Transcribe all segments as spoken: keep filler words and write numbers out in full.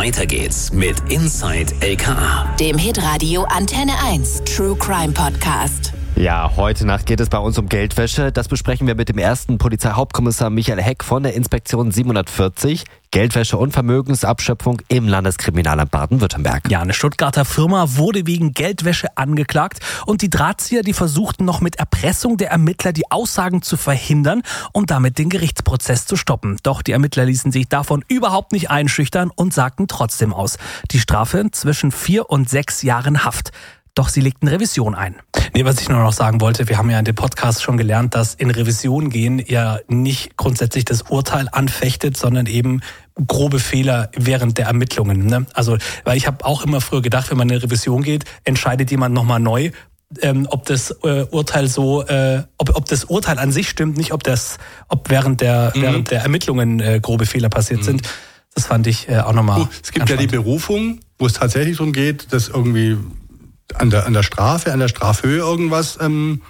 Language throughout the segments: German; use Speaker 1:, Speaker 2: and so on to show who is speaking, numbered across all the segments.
Speaker 1: Weiter geht's mit Inside L K A,
Speaker 2: dem Hitradio Antenne eins True Crime Podcast.
Speaker 3: Ja, heute Nacht geht es bei uns um Geldwäsche. Das besprechen wir mit dem ersten Polizeihauptkommissar Michael Heck von der Inspektion siebenhundertvierzig. Geldwäsche und Vermögensabschöpfung im Landeskriminalamt Baden-Württemberg.
Speaker 4: Ja, eine Stuttgarter Firma wurde wegen Geldwäsche angeklagt und die Drahtzieher, die versuchten noch mit Erpressung der Ermittler die Aussagen zu verhindern und damit den Gerichtsprozess zu stoppen. Doch die Ermittler ließen sich davon überhaupt nicht einschüchtern und sagten trotzdem aus. Die Strafe zwischen vier und sechs Jahren Haft. Doch sie legten Revision ein. Nee, was ich nur noch sagen wollte, wir haben ja in dem Podcast schon gelernt, dass in Revision gehen ja nicht grundsätzlich das Urteil anfechtet, sondern eben grobe Fehler während der Ermittlungen. Ne? Also, weil ich habe auch immer früher gedacht, wenn man in eine Revision geht, entscheidet jemand nochmal neu, ähm, ob das äh, Urteil so, äh, ob, ob das Urteil an sich stimmt, nicht ob das, ob während der mhm. während der Ermittlungen äh, grobe Fehler passiert mhm. sind. Das fand ich äh, auch nochmal.
Speaker 5: Es gibt ja die Berufung, wo es tatsächlich darum geht, dass irgendwie an der, an der Strafe, an der Strafhöhe irgendwas ähm,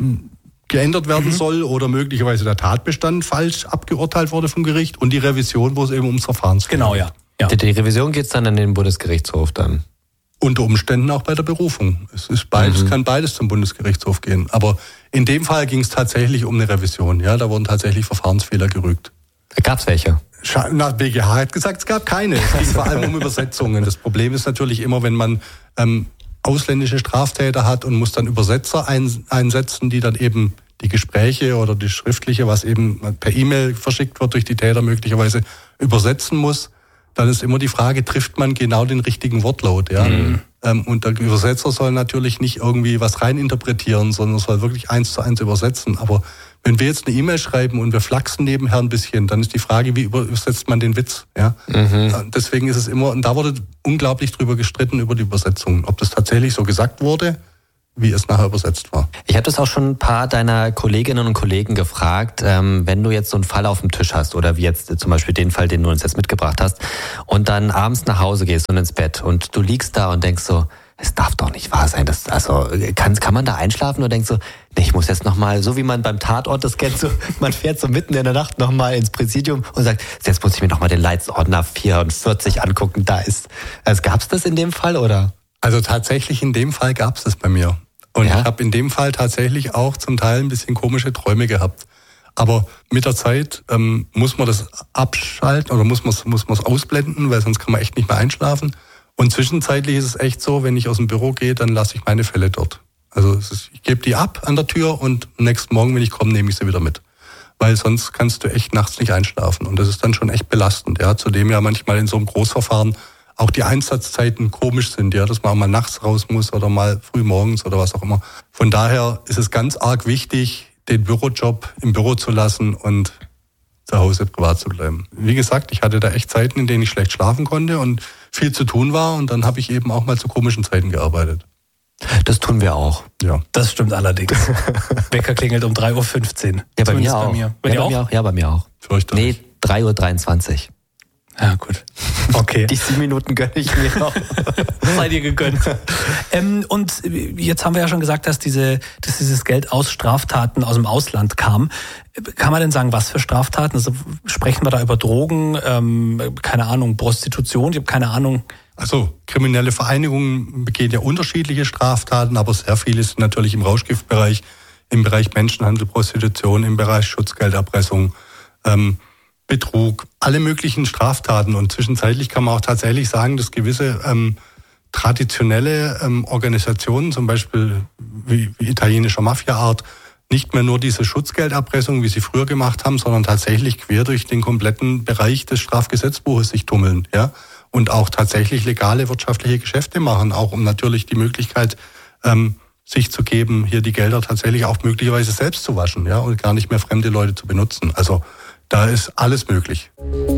Speaker 5: geändert werden mhm. soll oder möglicherweise der Tatbestand falsch abgeurteilt wurde vom Gericht und die Revision, wo es eben ums Verfahren geht.
Speaker 4: Genau, ja. ja.
Speaker 3: Die, die Revision geht es dann an den Bundesgerichtshof dann?
Speaker 5: Unter Umständen auch bei der Berufung. Es ist beides, mhm. kann beides zum Bundesgerichtshof gehen. Aber in dem Fall ging es tatsächlich um eine Revision. Ja, da wurden tatsächlich Verfahrensfehler gerügt.
Speaker 3: Gab es welche?
Speaker 5: Na, B G H hat gesagt, es gab keine. Es ging vor allem um Übersetzungen. Das Problem ist natürlich immer, wenn man ähm, ausländische Straftäter hat und muss dann Übersetzer ein, einsetzen, die dann eben die Gespräche oder die schriftliche, was eben per E-Mail verschickt wird durch die Täter möglicherweise übersetzen muss, dann ist immer die Frage, trifft man genau den richtigen Wortlaut? Ja? Mhm. Ähm, und der Übersetzer soll natürlich nicht irgendwie was reininterpretieren, sondern soll wirklich eins zu eins übersetzen. Aber wenn wir jetzt eine E-Mail schreiben und wir flachsen nebenher ein bisschen, dann ist die Frage, wie übersetzt man den Witz? Ja? Mhm. Deswegen ist es immer, und da wurde unglaublich drüber gestritten über die Übersetzung, ob das tatsächlich so gesagt wurde, wie es nachher übersetzt war.
Speaker 3: Ich habe das auch schon ein paar deiner Kolleginnen und Kollegen gefragt, ähm, wenn du jetzt so einen Fall auf dem Tisch hast oder wie jetzt zum Beispiel den Fall, den du uns jetzt mitgebracht hast und dann abends nach Hause gehst und ins Bett und du liegst da und denkst so, es darf doch nicht wahr sein. Das, also kann, kann man da einschlafen oder denkst so, nee, ich muss jetzt nochmal, so wie man beim Tatort das kennt, so, man fährt so mitten in der Nacht nochmal ins Präsidium und sagt, jetzt muss ich mir nochmal den Leitsordner vierundvierzig angucken, da ist. Also gab es das in dem Fall oder?
Speaker 5: Also tatsächlich in dem Fall gab es das bei mir. Und ja? Ich habe in dem Fall tatsächlich auch zum Teil ein bisschen komische Träume gehabt. Aber mit der Zeit ähm, muss man das abschalten oder muss man es muss man's ausblenden, weil sonst kann man echt nicht mehr einschlafen. Und zwischenzeitlich ist es echt so, wenn ich aus dem Büro gehe, dann lasse ich meine Fälle dort. Also es ist, ich gebe die ab an der Tür und am nächsten Morgen, wenn ich komme, nehme ich sie wieder mit. Weil sonst kannst du echt nachts nicht einschlafen. Und das ist dann schon echt belastend. Ja, zudem ja manchmal in so einem Großverfahren auch die Einsatzzeiten komisch sind, ja, dass man auch mal nachts raus muss oder mal früh morgens oder was auch immer. Von daher ist es ganz arg wichtig, den Bürojob im Büro zu lassen und zu Hause privat zu bleiben. Wie gesagt, ich hatte da echt Zeiten, in denen ich schlecht schlafen konnte und viel zu tun war und dann habe ich eben auch mal zu komischen Zeiten gearbeitet.
Speaker 3: Das tun wir auch.
Speaker 5: Ja.
Speaker 4: Das stimmt allerdings. Wecker klingelt um drei Uhr fünfzehn.
Speaker 3: Ja, bei mir auch.
Speaker 4: Bei mir. Bei
Speaker 3: ja,
Speaker 4: dir
Speaker 3: bei
Speaker 4: auch?
Speaker 3: mir auch? Ja, bei mir auch.
Speaker 5: Fürchterlich.
Speaker 3: Nee, drei Uhr dreiundzwanzig.
Speaker 4: Ja, gut. Okay.
Speaker 3: Die sieben Minuten gönne ich mir noch.
Speaker 4: Sei dir gegönnt. ähm, und jetzt haben wir ja schon gesagt, dass, diese, dass dieses Geld aus Straftaten aus dem Ausland kam. Kann man denn sagen, was für Straftaten? Also sprechen wir da über Drogen, ähm, keine Ahnung, Prostitution? Ich habe keine Ahnung.
Speaker 5: Also kriminelle Vereinigungen begehen ja unterschiedliche Straftaten, aber sehr viele sind natürlich im Rauschgiftbereich, im Bereich Menschenhandel, Prostitution, im Bereich Schutzgelderpressung, ähm, Betrug, alle möglichen Straftaten. Und zwischenzeitlich kann man auch tatsächlich sagen, dass gewisse ähm, traditionelle ähm, Organisationen, zum Beispiel wie, wie italienischer Mafia-Art, nicht mehr nur diese Schutzgelderpressung, wie sie früher gemacht haben, sondern tatsächlich quer durch den kompletten Bereich des Strafgesetzbuches sich tummeln, ja, und auch tatsächlich legale wirtschaftliche Geschäfte machen, auch um natürlich die Möglichkeit ähm, sich zu geben, hier die Gelder tatsächlich auch möglicherweise selbst zu waschen, ja, und gar nicht mehr fremde Leute zu benutzen. Also da ist alles möglich.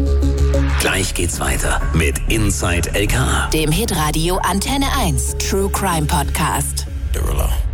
Speaker 1: Gleich geht's weiter mit Inside L K A,
Speaker 2: dem Hitradio Antenne eins True Crime Podcast.
Speaker 1: Derulo.